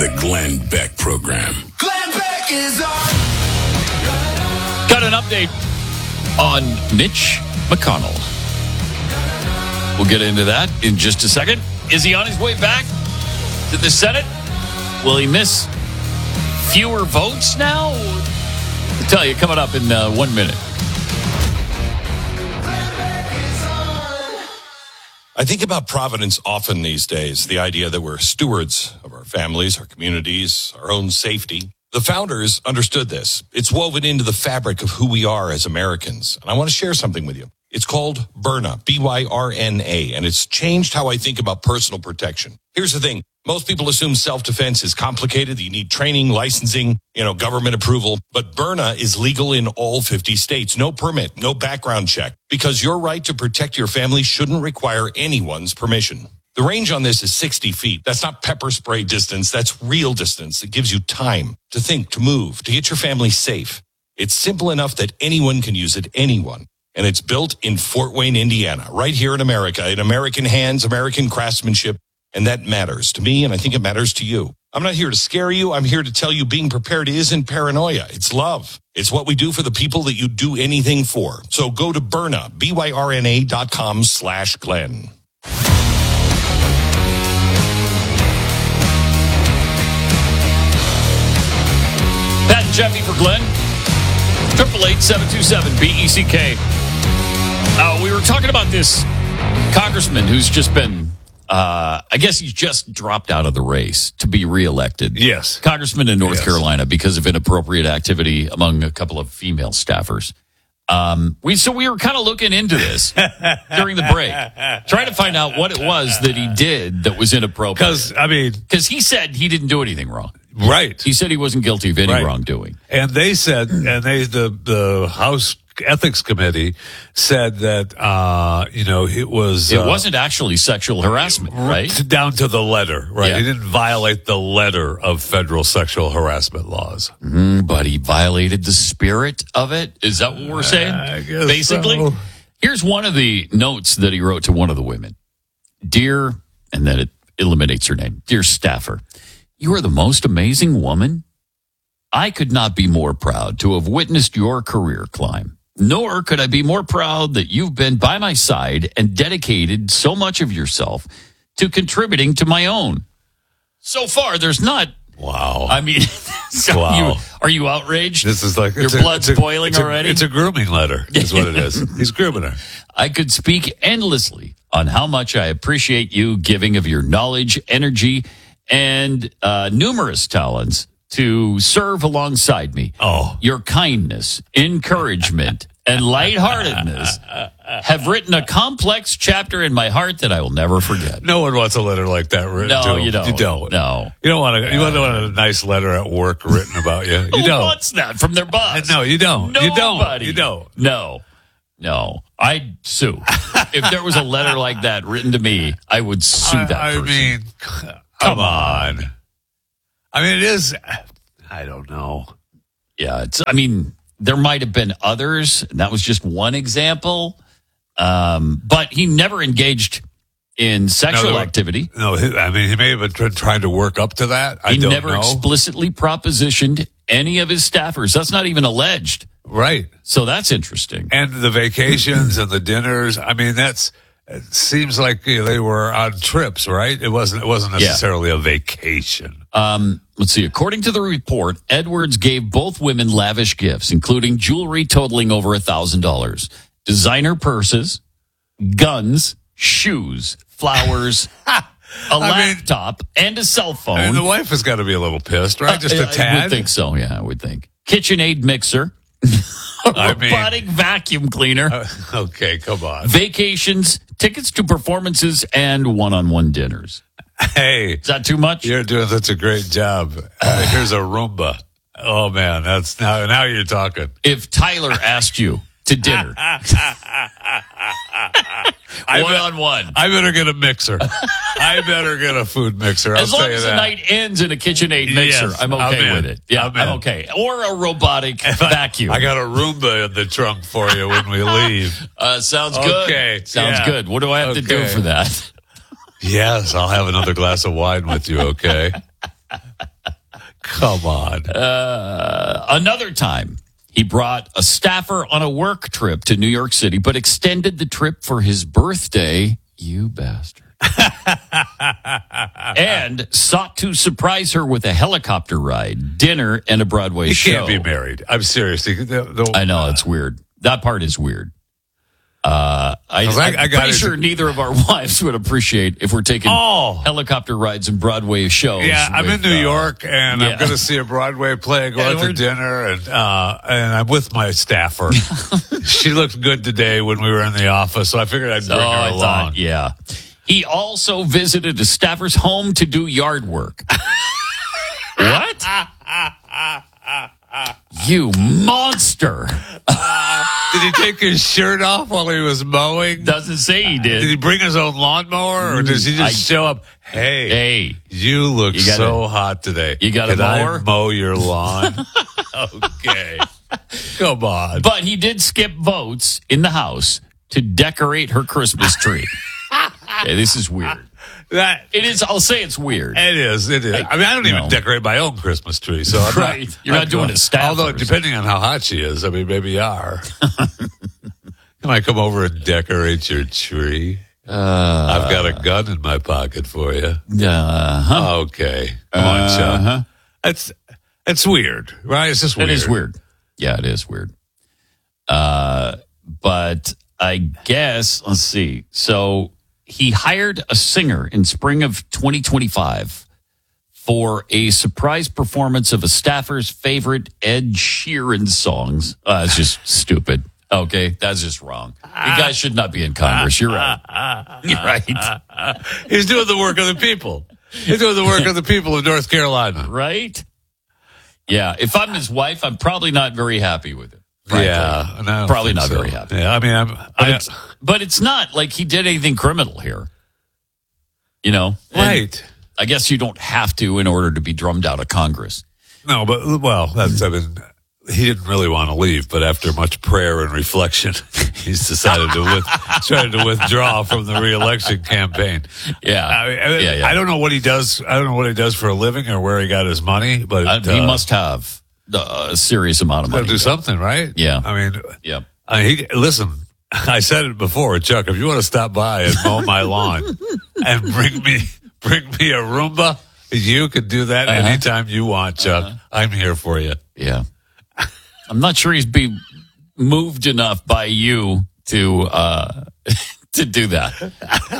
The Glenn Beck Program. Glenn Beck is on. Got an update on Mitch McConnell. We'll get into that in just a second. Is he on his way back to the Senate? Will he miss fewer votes now? I'll tell you, coming up in 1 minute. I think about Providence often these days, the idea that we're stewards of our families, our communities, our own safety. The founders understood this. It's woven into the fabric of who we are as Americans. And I want to share something with you. It's called Byrna, B-Y-R-N-A, and it's changed how I think about personal protection. Here's the thing. Most people assume self-defense is complicated. You need training, licensing, government approval. But Byrna is legal in all 50 states. No permit, no background check. Because your right to protect your family shouldn't require anyone's permission. The range on this is 60 feet. That's not pepper spray distance. That's real distance. It gives you time to think, to move, to get your family safe. It's simple enough that anyone can use it, anyone. And it's built in Fort Wayne, Indiana, right here in America, in American hands, American craftsmanship. And that matters to me, and I think it matters to you. I'm not here to scare you. I'm here to tell you being prepared isn't paranoia. It's love. It's what we do for the people that you do anything for. So go to Byrna, BYRNA.com/Glenn. Pat and Jeffy for Glenn. 888-727-BECK. We were talking about this congressman who's just been, I guess he's just dropped out of the race to be reelected. Yes. Congressman in North Carolina because of inappropriate activity among a couple of female staffers. We were kind of looking into this during the break, trying to find out what it was that he did that was inappropriate. Because he said he didn't do anything wrong. Right. He said he wasn't guilty of any wrongdoing. And they said, the House Ethics Committee said that, it was... It wasn't actually sexual harassment, right? Down to the letter, right? Yeah. He didn't violate the letter of federal sexual harassment laws. But he violated the spirit of it? Is that what we're saying? I guess basically? so. Here's one of the notes that he wrote to one of the women. Dear, and then it eliminates her name. Dear staffer, you are the most amazing woman. I could not be more proud to have witnessed your career climb. Nor could I be more proud that you've been by my side and dedicated so much of yourself to contributing to my own. So far, there's not. Wow. I mean, wow. Are you outraged? This is like your blood's boiling already? It's a grooming letter, is what it is. He's grooming her. I could speak endlessly on how much I appreciate you giving of your knowledge, energy, and numerous talents to serve alongside me. Oh. Your kindness, encouragement, and lightheartedness have written a complex chapter in my heart that I will never forget. No one wants a letter like that written to No, him. you don't. You don't. No. You don't want to. You want a nice letter at work written about you. You Who don't. wants that from their boss? No, you don't. Nobody. You don't. No. I'd sue. If there was a letter like that written to me, I would sue that person. I mean, come on. I mean, it is. I don't know. Yeah, there might have been others. And that was just one example. But he never engaged in sexual activity. No, he may have been trying to work up to that. He never explicitly propositioned any of his staffers. That's not even alleged. Right. So that's interesting. And the vacations and the dinners. I mean, it seems like they were on trips, right? It wasn't necessarily a vacation. Let's see. According to the report, Edwards gave both women lavish gifts, including jewelry totaling over $1,000, designer purses, guns, shoes, flowers, a laptop, and a cell phone. And the wife has got to be a little pissed, right? Just a tad? I would think so, yeah, I would think. KitchenAid mixer, robotic vacuum cleaner. Okay, come on. Vacations, tickets to performances, and one-on-one dinners. Hey. Is that too much? You're doing such a great job. Here's a Roomba. Oh, man, that's now you're talking. If Tyler asked you to dinner, one-on-one. I better get a mixer. I better get a food mixer. As long as the night ends in a KitchenAid mixer, Yes, I'm okay with it. Yeah, I'm I'm okay. Or a robotic vacuum. I got a Roomba in the trunk for you when we leave. Sounds good. Okay. Sounds good. What do I have to do for that? Yes, I'll have another glass of wine with you, okay? Come on. Another time, he brought a staffer on a work trip to New York City, but extended the trip for his birthday. You bastard. And sought to surprise her with a helicopter ride, dinner, and a Broadway You show. can't be married. I'm serious. I know, it's weird. That part is weird. I'm I got pretty it. sure neither of our wives would appreciate if we're taking helicopter rides and Broadway shows. Yeah, I'm in with, New York, and yeah. I'm going to see a Broadway play, go And out to we're- dinner, and I'm with my staffer. She looked good today when we were in the office, so I figured I'd bring her I along. thought, yeah. He also visited a staffer's home to do yard work. What? You monster. Did he take his shirt off while he was mowing? Doesn't say he Did he did. bring his own lawnmower, or does he just show up? Hey, Hey, you look You gotta- so hot today. you got a Can mower? I mow your lawn? Okay. Come on. but he did skip votes in the house to decorate her Christmas tree. Okay, this is weird. That It is. I'll say it's weird. It is. I mean, I don't even No. decorate my own Christmas tree, so I'm Right. not, You're not doing it staffers. Although, depending on how hot she is, I mean, maybe you are. Can I come over and decorate your tree? I've got a gun in my pocket for you. Okay, come on, Chuck. It's weird, right? It's just weird. It is weird. Yeah, it is weird. But I guess, let's see. So he hired a singer in spring of 2025 for a surprise performance of a staffer's favorite Ed Sheeran songs. That's just stupid. Okay, that's just wrong. You guys should not be in Congress. You're right. You're right. He's doing the work of the people. He's doing the work of the people of North Carolina. Right? Yeah, if I'm his wife, I'm probably not very happy with it. frankly. Yeah, and I don't Probably think not so. very happy. Yeah, I mean, But it's not like he did anything criminal here. You know? And right. I guess you don't have to in order to be drummed out of Congress. No, but I mean, he didn't really want to leave, but after much prayer and reflection, he's decided to withdraw from the reelection campaign. Yeah. I don't know what he does. I don't know what he does for a living or where he got his money, but He must have a serious amount of gotta money. do something, right? Yeah. I mean, Yeah. listen. I said it before, Chuck. If you want to stop by and mow my lawn and bring me a Roomba, you could do that anytime you want, Chuck. I'm here for you. Yeah. I'm not sure he's being moved enough by you to to do that.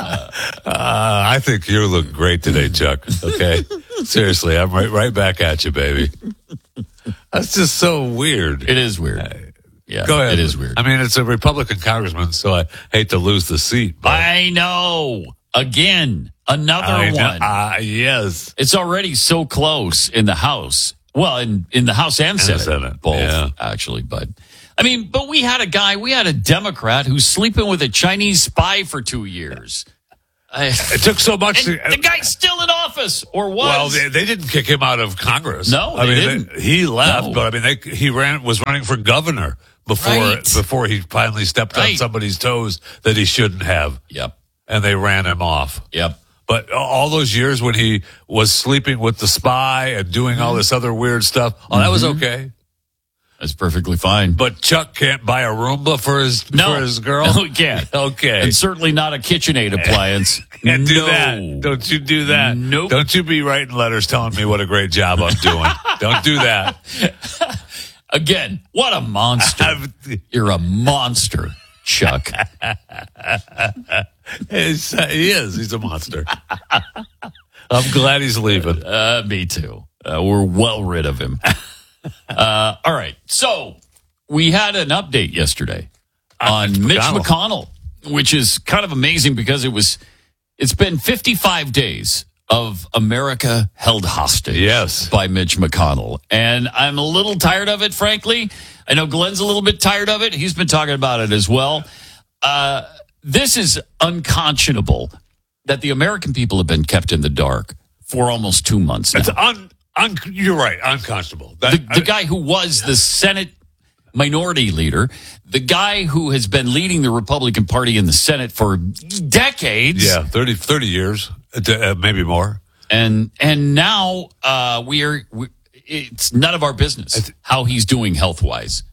I think you look great today, Chuck. Okay, seriously, I'm right back at you, baby. That's just so weird. It is weird. Yeah. Go ahead. It is weird. I mean, it's a Republican congressman, so I hate to lose the seat. But I know. Again, another one. Yes. It's already so close in the House. Well, in the House and Senate. Senate, Both, yeah. actually. But we had a Democrat who's sleeping with a Chinese spy for 2 years. It took so much. And the guy's still in office, or was. Well, they didn't kick him out of Congress. No, I they mean, didn't. he left, No. but I mean, he was running for governor before he finally stepped on Right. somebody's toes that he shouldn't have, Yep. and they ran him off. Yep. But all those years when he was sleeping with the spy and doing all this other weird stuff, that was okay. That's perfectly fine. But Chuck can't buy a Roomba for his girl. No, he can't. Okay. And certainly not a KitchenAid appliance. Can't do No. that. Don't you do that. Nope. Don't you be writing letters telling me what a great job I'm doing. Don't do that. Again, what a monster. You're a monster, Chuck. He is. He's a monster. I'm glad he's leaving. Me too. We're well rid of him. All right. So we had an update yesterday on Mitch McConnell, which is kind of amazing because it's been 55 days of America held hostage Yes. by Mitch McConnell. And I'm a little tired of it, frankly. I know Glenn's a little bit tired of it. He's been talking about it as well. This is unconscionable that the American people have been kept in the dark for almost 2 months now. It's you're right. Unconscionable. The guy who was the Senate minority leader, the guy who has been leading the Republican Party in the Senate for decades. Yeah, 30 years, maybe more. And now it's none of our business how he's doing health-wise.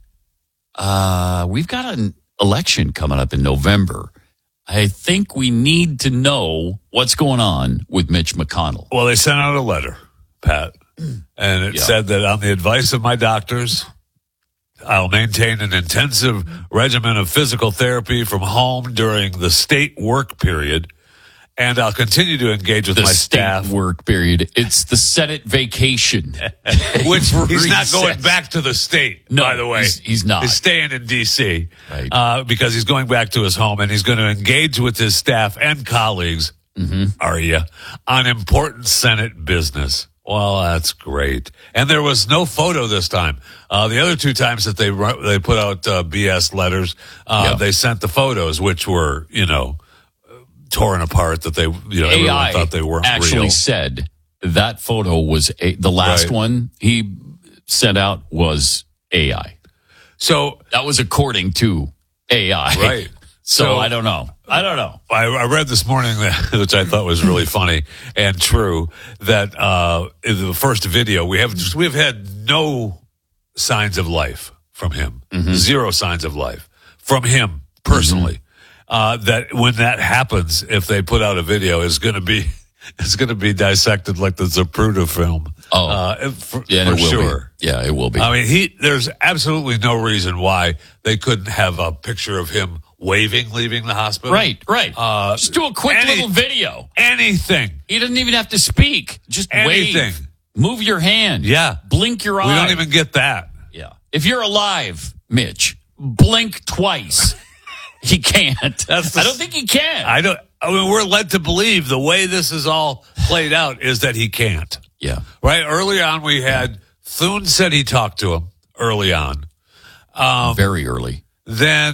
We've got an election coming up in November. I think we need to know what's going on with Mitch McConnell. Well, they sent out a letter, Pat, and it said that on the advice of my doctors, I'll maintain an intensive regimen of physical therapy from home during the state work period, and I'll continue to engage with my staff. State work period. It's the Senate vacation. Which he's not going back to the state, by the way. He's not. He's staying in D.C. Right. Because he's going back to his home, and he's going to engage with his staff and colleagues, on important Senate business. Well, that's great. And there was no photo this time. The other two times that they put out BS letters, they sent the photos, which were, torn apart, that they, everyone thought they weren't actually real. said that photo was the last one he sent out was AI. So that was according to AI. Right. So I don't know. I read this morning, which I thought was really funny and true, that in the first video we've had no signs of life from him, zero signs of life from him personally. That when that happens, if they put out a video, it's going to be dissected like the Zapruder film. For sure. Yeah, it will be. I mean, there's absolutely no reason why they couldn't have a picture of him waving, leaving the hospital. Right. Just do a quick little video. Anything. He doesn't even have to speak. Just Anything. wave. Move your hand. Yeah. Blink your eye. We don't even get that. Yeah. If you're alive, Mitch, blink twice. He can't. I don't think he can. I mean, we're led to believe the way this is all played out is that he can't. Yeah. Right? Early on, we had Thune said he talked to him early on. Very early. Then,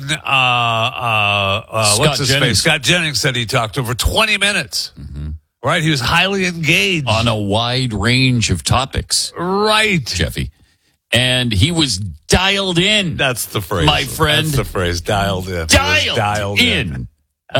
what's his face? Scott Jennings said he talked to him for 20 minutes. Right? He was highly engaged. On a wide range of topics. Right. Jeffy. And he was dialed in. That's the phrase. My friend. That's the phrase. Dialed in. Dialed in.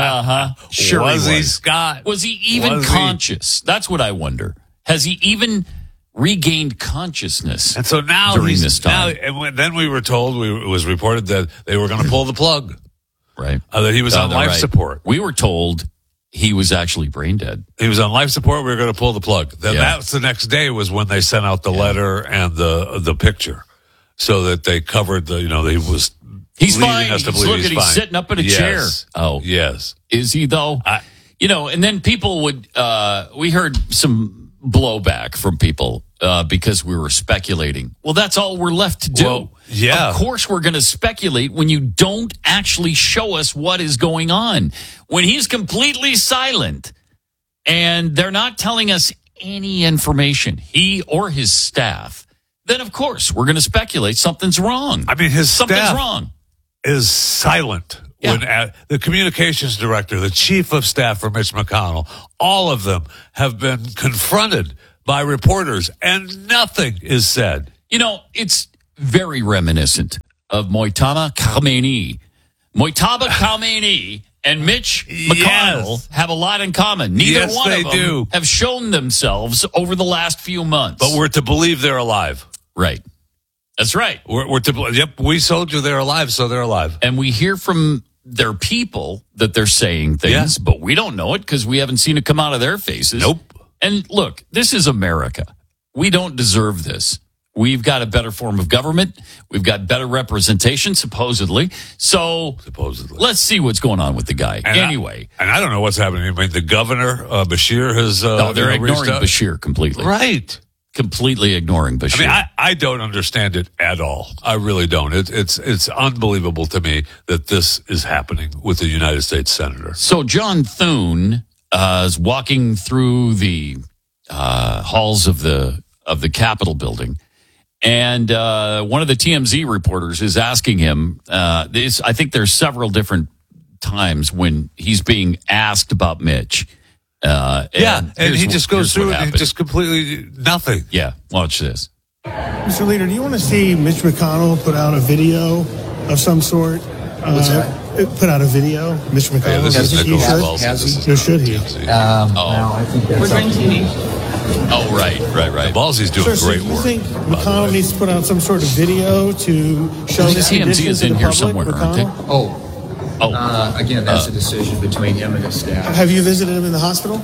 Sure. Was he, Scott? Was he even conscious? That's what I wonder. Has he even regained consciousness? And so now during this time. Then we were told, it was reported that they were going to pull the plug. Right. That he was on life support. We were told he was actually brain dead. He was on life support. We were going to pull the plug. That's the next day was when they sent out the letter and the picture, so that they covered the. He was. He's fine. He's sitting up in a chair. Oh, yes. Is he though? And then people would. We heard some blowback from people because we were speculating. Well, that's all we're left to do. Well, yeah. Of course, we're going to speculate when you don't actually show us what is going on. When he's completely silent and they're not telling us any information, he or his staff, then of course we're going to speculate something's wrong. I mean, something's staff wrong. Is silent. Yeah. When the communications director, the chief of staff for Mitch McConnell, all of them have been confronted by reporters and nothing is said. It's very reminiscent of Mojtaba Khomeini. Mojtaba Khomeini and Mitch McConnell have a lot in common. Neither one of them have shown themselves over the last few months. But we're to believe they're alive. Right. That's right. We're to believe. Yep, we told you they're alive, so they're alive. And we hear from their people that they're saying things, but we don't know it because we haven't seen it come out of their faces. Nope. And look, this is America. We don't deserve this. We've got a better form of government. We've got better representation, supposedly. So let's see what's going on with the guy. Anyway. I don't know what's happening. I mean, the governor, Bashir, has... they're ignoring Bashir completely. Right. Completely ignoring Bashir. I mean, I don't understand it at all. I really don't. It's unbelievable to me that this is happening with a United States senator. So John Thune is walking through the halls of the Capitol building, and one of the TMZ reporters is asking him. I think there's several different times when he's being asked about Mitch. And he just goes through it and just completely nothing. Yeah, watch this. Mr. Leader, do you want to see Mitch McConnell put out a video of some sort? What's that? Put out a video, Mitch McConnell. This is Nicholas Wells. Should he? No, I think that's We're doing TV. Oh, right. Ballsy's doing Sir, so great do you work. think McConnell needs to put out some sort of video to show this TMZ condition is to in the here public, somewhere, aren't they? McConnell? Again, that's a decision between him and his staff. Have you visited him in the hospital?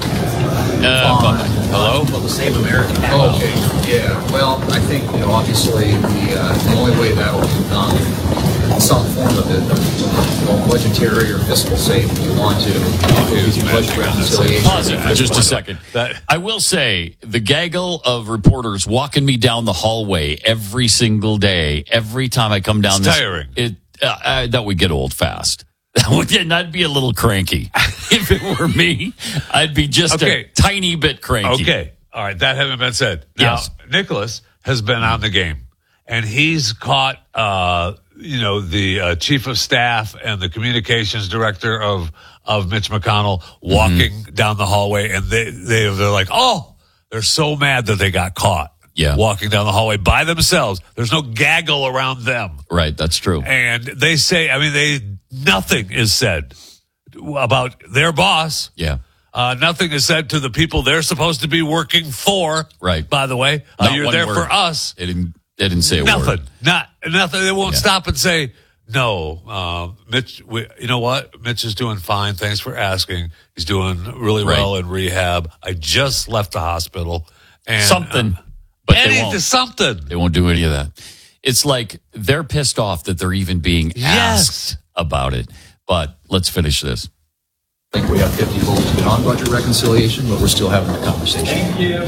Hello? Well, the Save America. Oh, okay. Yeah. Well, I think, obviously the only way that will be done in some form of it, budgetary or fiscal saving you want to. Budget reconciliation. Pause it for just a second. I will say the gaggle of reporters walking me down the hallway every single day, every time I come down It's tiring. That would get old fast. And I'd be a little cranky. If it were me, I'd be just a tiny bit cranky. Okay. All right. That having been said, now Nicholas has been on the game, and he's caught, the chief of staff and the communications director of Mitch McConnell walking down the hallway, and they're like, oh, they're so mad that they got caught. Yeah. Walking down the hallway by themselves. There's no gaggle around them. Right. That's true. And they say, nothing is said about their boss. Yeah. Nothing is said to the people they're supposed to be working for. Right. By the way, you're there for us. They didn't say a word. Nothing. They won't stop and say, no, Mitch, you know what? Mitch is doing fine. Thanks for asking. He's doing really well in rehab. I just left the hospital. And something. But something. They won't do any of that. It's like they're pissed off that they're even being asked about it. But let's finish this. I think we have 50 votes on budget reconciliation, but we're still having the conversation. Thank you.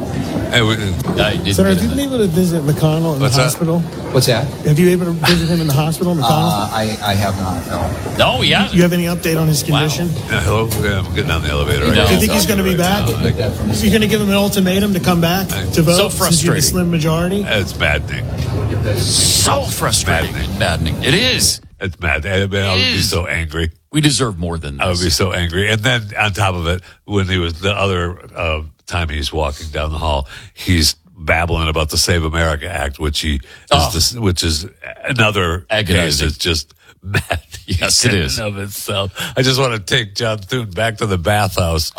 Sir, have you been able to visit McConnell in the hospital? What's that? Have you been able to visit him in the hospital, McConnell? I have not, no. No, yeah. Do you have any update on his condition? Hello? I'm getting on the elevator right Do now. you think he's going to be back? Is he going to give him an ultimatum to come back to vote? So frustrating. Since you have a slim majority? It's maddening. So frustrating. Maddening. It is. It's mad. I would be so angry. We deserve more than this. I would be so angry. And then on top of it, when he was the other time he's walking down the hall, he's babbling about the Save America Act, which which is another case that's just mad. Yes, it is. Of itself. I just want to take John Thune back to the bathhouse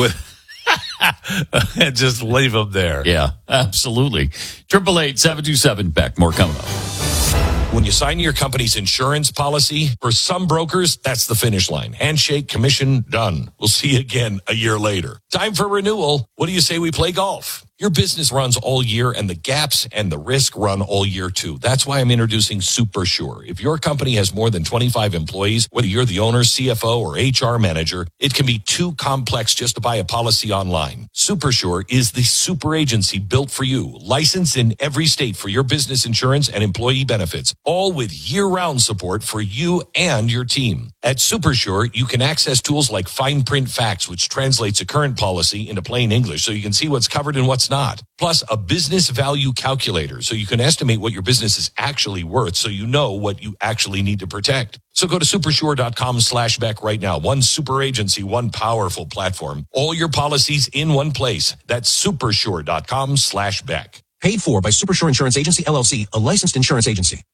and just leave him there. Yeah, absolutely. 888-727-BECK. More coming up. When you sign your company's insurance policy, for some brokers, that's the finish line. Handshake, commission, done. We'll see you again a year later. Time for renewal. What do you say we play golf? Your business runs all year, and the gaps and the risk run all year too. That's why I'm introducing SuperSure. If your company has more than 25 employees, whether you're the owner, CFO, or HR manager, it can be too complex just to buy a policy online. SuperSure is the super agency built for you, licensed in every state for your business insurance and employee benefits, all with year-round support for you and your team. At SuperSure, you can access tools like Fine Print Facts, which translates a current policy into plain English so you can see what's covered and what's not. Plus, a business value calculator so you can estimate what your business is actually worth so you know what you actually need to protect. So go to supersure.com/Beck right now. One super agency, one powerful platform. All your policies in one place. That's supersure.com/Beck. Paid for by Supersure Insurance Agency, LLC, a licensed insurance agency.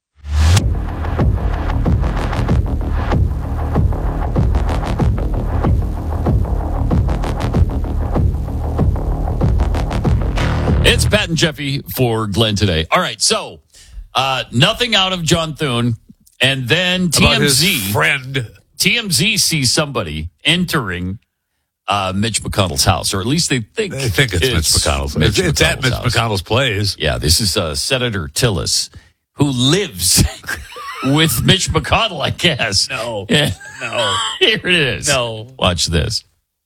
It's Pat and Jeffy for Glenn today. All right, so nothing out of John Thune, and then TMZ sees somebody entering Mitch McConnell's house, or at least they think it's Mitch McConnell's. It's at Mitch McConnell's place. Yeah, this is Senator Tillis, who lives with Mitch McConnell, I guess. No. Yeah. No. Here it is. No. Watch this.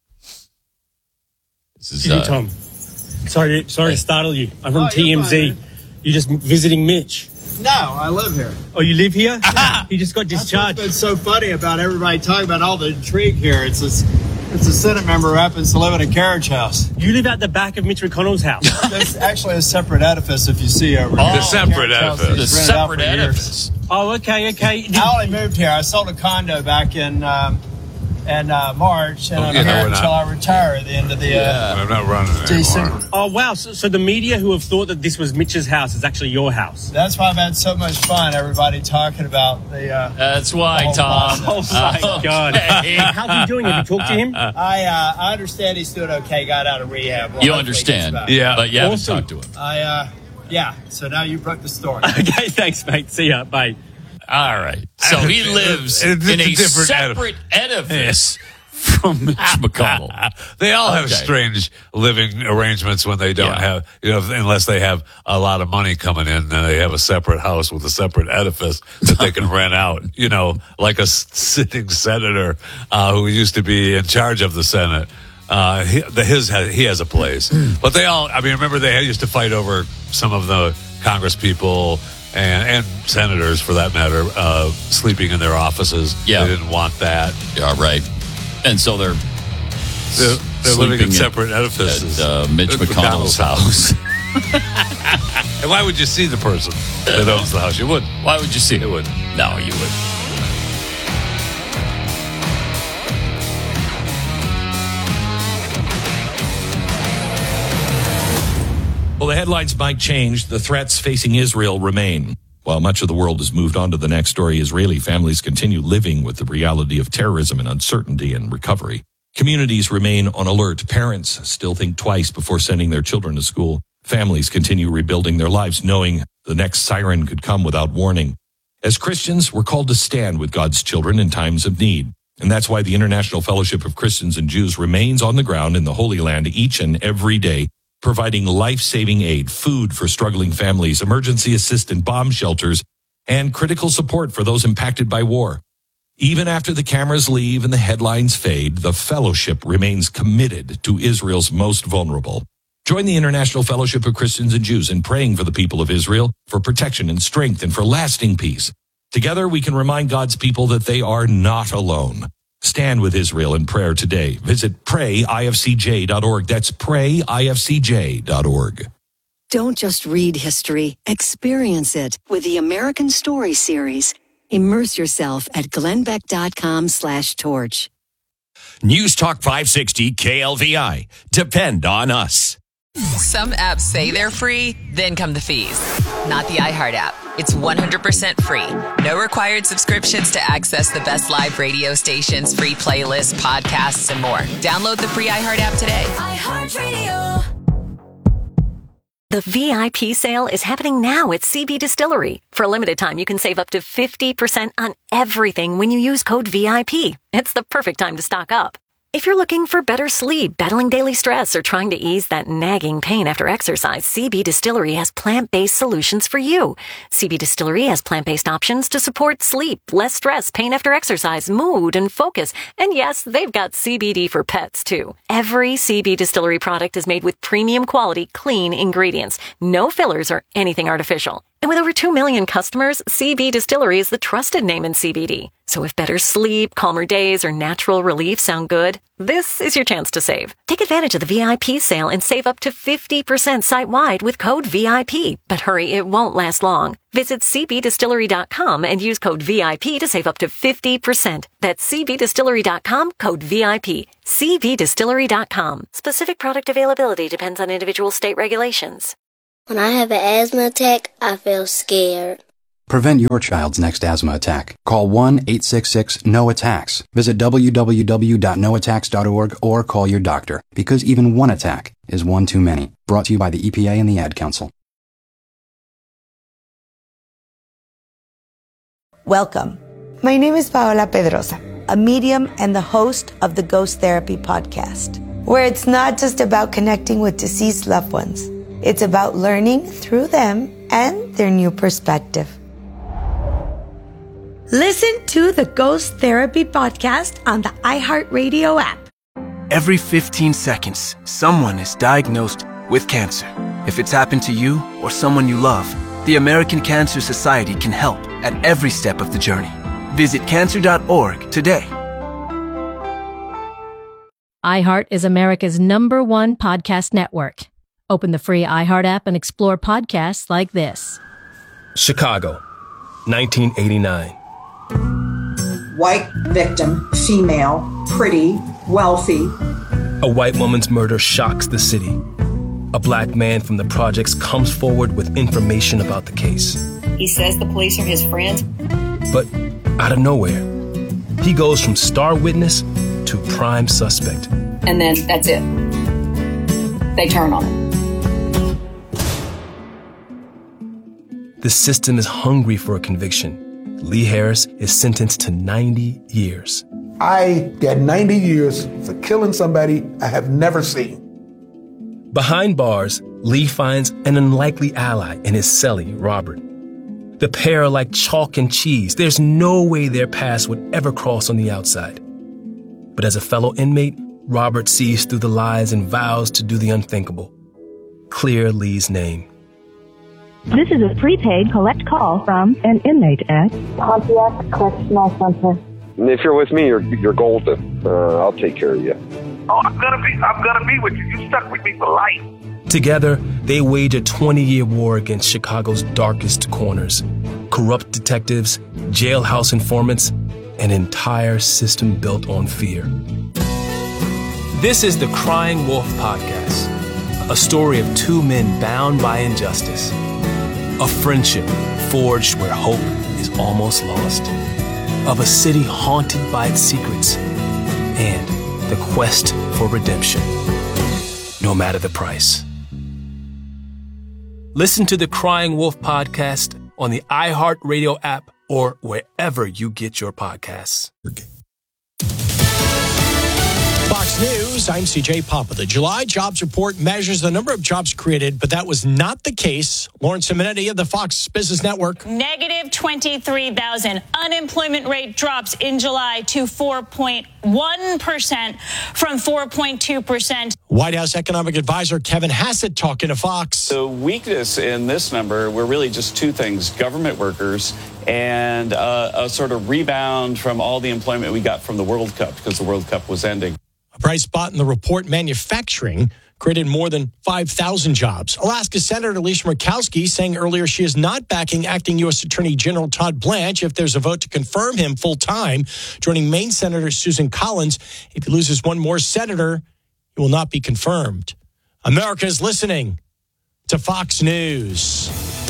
This is Tom. Sorry to startle you. I'm from TMZ. Fine, you're just visiting Mitch. No, I live here. Oh, you live here? He just got discharged. That's what's been so funny about everybody talking about all the intrigue here. It's a Senate member who happens to live in a carriage house. You live out the back of Mitch McConnell's house. That's actually a separate edifice if you see over here. The separate edifice. The separate edifice. Oh, okay. I only moved here. I sold a condo back in and March, and I'm no, here we're until not. I retire at the end of the I'm not running DC. anymore. Oh, wow. So the media who have thought that this was Mitch's house is actually your house. That's why I've had so much fun, everybody talking about the That's why, the Tom. whole Oh, my God. How's he doing? Have you talked to him? I understand he's doing okay, got out of rehab. Well, You hopefully understand, he gets back. Yeah. but you haven't Awesome. talked to him. Yeah, so now you broke the story. Okay, thanks, mate. See ya. Bye. All right. So he lives It's in a a different separate edifice from Mitch McConnell. They all have Okay. strange living arrangements when they don't Yeah. have, unless they have a lot of money coming in, then they have a separate house with a separate edifice that they can rent out, like a sitting senator who used to be in charge of the Senate. He has a place. But remember they used to fight over some of the Congress people and senators, for that matter, sleeping in their offices. Yeah. They didn't want that. Yeah, right. And so they're living in sleeping separate edifices. at Mitch McConnell's house. And why would you see the person that owns the house? You wouldn't. Why would you see it? You wouldn't. No, you wouldn't. Well, the headlines might change. The threats facing Israel remain. While much of the world has moved on to the next story, Israeli families continue living with the reality of terrorism and uncertainty and recovery. Communities remain on alert. Parents still think twice before sending their children to school. Families continue rebuilding their lives, knowing the next siren could come without warning. As Christians, we're called to stand with God's children in times of need. And that's why the International Fellowship of Christians and Jews remains on the ground in the Holy Land each and every day, providing life-saving aid, food for struggling families, emergency assistance, bomb shelters, and critical support for those impacted by war. Even after the cameras leave and the headlines fade, the fellowship remains committed to Israel's most vulnerable. Join the International Fellowship of Christians and Jews in praying for the people of Israel, for protection and strength, and for lasting peace. Together, we can remind God's people that they are not alone. Stand with Israel in prayer today. Visit prayifcj.org. That's prayifcj.org. Don't just read history, experience it with the American Story Series. Immerse yourself at glennbeck.com/torch. News Talk 560 KLVI. Depend on us. Some apps say they're free, then come the fees. Not the iHeart app. It's 100% free. No required subscriptions to access the best live radio stations, free playlists, podcasts, and more. Download the free iHeart app today. iHeartRadio. The VIP sale is happening now at CB Distillery. For a limited time, you can save up to 50% on everything when you use code VIP. It's the perfect time to stock up. If you're looking for better sleep, battling daily stress, or trying to ease that nagging pain after exercise, CB Distillery has plant-based solutions for you. CB Distillery has plant-based options to support sleep, less stress, pain after exercise, mood, and focus. And yes, they've got CBD for pets, too. Every CB Distillery product is made with premium quality, clean ingredients. No fillers or anything artificial. And with over 2 million customers, CB Distillery is the trusted name in CBD. So if better sleep, calmer days, or natural relief sound good, this is your chance to save. Take advantage of the VIP sale and save up to 50% site-wide with code VIP. But hurry, it won't last long. Visit cbdistillery.com and use code VIP to save up to 50%. That's cbdistillery.com, code VIP. cbdistillery.com. Specific product availability depends on individual state regulations. When I have an asthma attack, I feel scared. Prevent your child's next asthma attack. Call 1-866-NO-ATTACKS. Visit www.noattacks.org or call your doctor, because even one attack is one too many. Brought to you by the EPA and the Ad Council. Welcome. My name is Paola Pedrosa, a medium and the host of the Ghost Therapy podcast, where it's not just about connecting with deceased loved ones. It's about learning through them and their new perspective. Listen to the Ghost Therapy podcast on the iHeartRadio app. Every 15 seconds, someone is diagnosed with cancer. If it's happened to you or someone you love, the American Cancer Society can help at every step of the journey. Visit cancer.org today. iHeart is America's #1 podcast network. Open the free iHeart app and explore podcasts like this. Chicago, 1989. White victim, female, pretty, wealthy. A white woman's murder shocks the city. A black man from the projects comes forward with information about the case. He says the police are his friends. But out of nowhere, he goes from star witness to prime suspect. And then that's it. They turn on him. The system is hungry for a conviction. Lee Harris is sentenced to 90 years. I got 90 years for killing somebody I have never seen. Behind bars, Lee finds an unlikely ally in his cellie, Robert. The pair are like chalk and cheese. There's no way their paths would ever cross on the outside. But as a fellow inmate, Robert sees through the lies and vows to do the unthinkable. Clear Lee's name. This is a prepaid collect call from an inmate at Pontiac Correctional Center. If you're with me, you're golden. I'll take care of you. Oh, I'm gonna be with you. You stuck with me for life. Together, they wage a 20-year war against Chicago's darkest corners. Corrupt detectives, jailhouse informants, an entire system built on fear. This is the Crying Wolf Podcast, a story of two men bound by injustice. A friendship forged where hope is almost lost. Of a city haunted by its secrets. And the quest for redemption, no matter the price. Listen to the Crying Wolf Podcast on the iHeartRadio app or wherever you get your podcasts. Fox News, I'm CJ Papa. The July jobs report measures the number of jobs created, but that was not the case. Lauren Simonetti of the Fox Business Network. Negative 23,000. Unemployment rate drops in July to 4.1% from 4.2%. White House economic advisor Kevin Hassett talking to Fox. The weakness in this number were really just two things: government workers and a sort of rebound from all the employment we got from the World Cup because the World Cup was ending. A bright spot in the report, manufacturing created more than 5,000 jobs. Alaska Senator Alicia Murkowski saying earlier she is not backing acting U.S. Attorney General Todd Blanche if there's a vote to confirm him full-time, joining Maine Senator Susan Collins. If he loses one more senator, he will not be confirmed. America is listening to Fox News.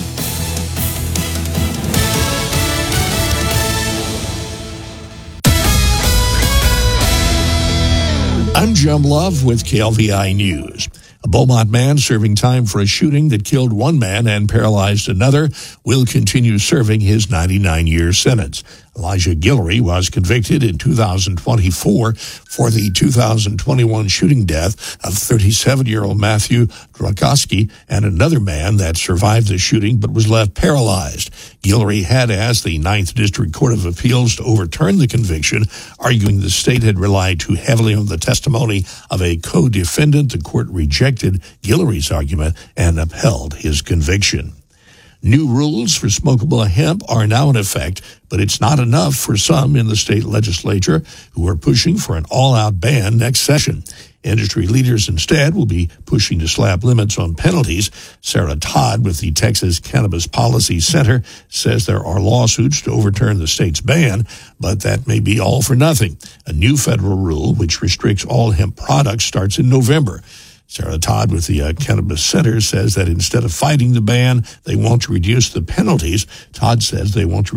I'm Jim Love with KLVI News. A Beaumont man serving time for a shooting that killed one man and paralyzed another will continue serving his 99-year sentence. Elijah Guillory was convicted in 2024 for the 2021 shooting death of 37-year-old Matthew Drakowski and another man that survived the shooting but was left paralyzed. Guillory had asked the 9th District Court of Appeals to overturn the conviction, arguing the state had relied too heavily on the testimony of a co-defendant. The court rejected Guillory's argument and upheld his conviction. New rules for smokable hemp are now in effect, but it's not enough for some in the state legislature who are pushing for an all-out ban next session. Industry leaders instead will be pushing to slap limits on penalties. Sarah Todd with the Texas Cannabis Policy Center says there are lawsuits to overturn the state's ban, but that may be all for nothing. A new federal rule which restricts all hemp products starts in November. Sarah Todd with the Cannabis Center says that instead of fighting the ban, they want to reduce the penalties. Todd says they want to